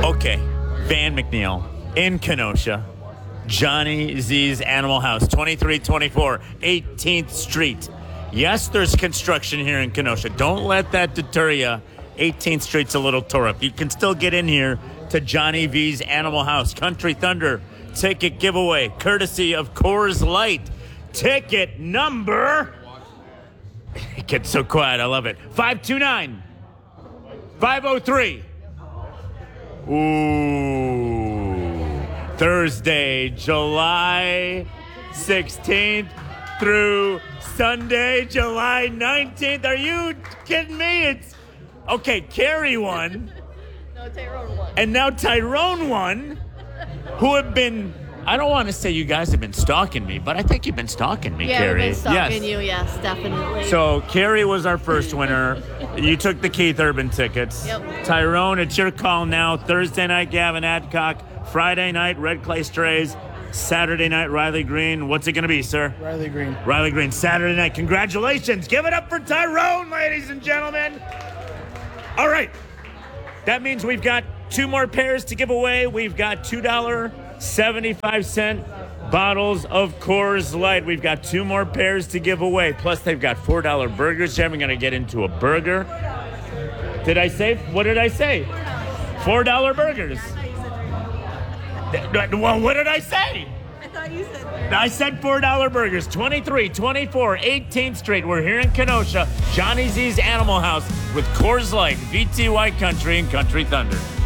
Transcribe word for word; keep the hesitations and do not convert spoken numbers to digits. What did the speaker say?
Okay, Van McNeil in Kenosha. Johnny Z's Animal House, twenty-three twenty-four eighteenth Street. Yes, there's construction here in Kenosha. Don't let that deter you. eighteenth Street's a little tore up. You can still get in here to Johnny V's Animal House. Country Thunder ticket giveaway, courtesy of Coors Light. Ticket number... It gets so quiet. I love it. five two nine, five oh three. Ooh. Thursday, July sixteenth through Sunday, July nineteenth. Are you kidding me? It's okay. Carrie won. No, Tyrone won. And now Tyrone won, who have been, I don't want to say you guys have been stalking me, but I think you've been stalking me, yeah, Carrie. Yeah, we've been stalking yes. you, yes, definitely. So, Carrie was our first winner. You took the Keith Urban tickets. Yep. Tyrone, it's your call now. Thursday night, Gavin Adcock. Friday night, Red Clay Strays. Saturday night, Riley Green. What's it going to be, sir? Riley Green. Riley Green, Saturday night. Congratulations. Give it up for Tyrone, ladies and gentlemen. All right. That means we've got two more pairs to give away. We've got two dollars and seventy-five cents bottles of Coors Light. We've got two more pairs to give away. Plus, they've got four dollar burgers. We're going to get into a burger. Did I say? What did I say? four dollar burgers. Well, what did I say? I thought you said I said four dollar burgers. twenty-three twenty-four eighteenth Street. We're here in Kenosha. Johnny Z's Animal House with Coors Light, V T Y Country, and Country Thunder.